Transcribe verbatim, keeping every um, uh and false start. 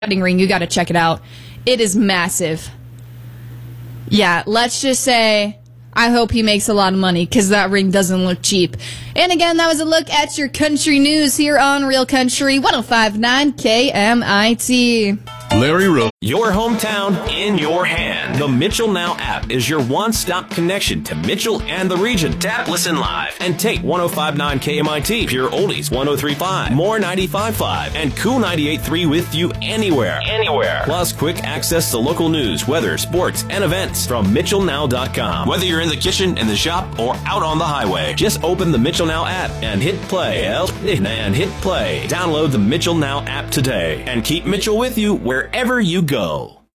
wedding ring. You got to check it out. It is massive. Yeah, let's just say I hope he makes a lot of money because that ring doesn't look cheap. And again, that was a look at your country news here on Real Country one oh five point nine K M I T. Larry Rose. Your hometown in your hand. The Mitchell Now app is your one-stop connection to Mitchell and the region. Tap, listen live, and take one oh five point nine K M I T, Pure Oldies one oh three point five, More ninety-five point five, and Cool ninety-eight point three with you anywhere. Anywhere. Plus, quick access to local news, weather, sports, and events from Mitchell Now dot com. Whether you're in the kitchen, in the shop, or out on the highway, just open the Mitchell Now app and hit play. And hit play. Download the Mitchell Now app today and keep Mitchell with you wherever you go.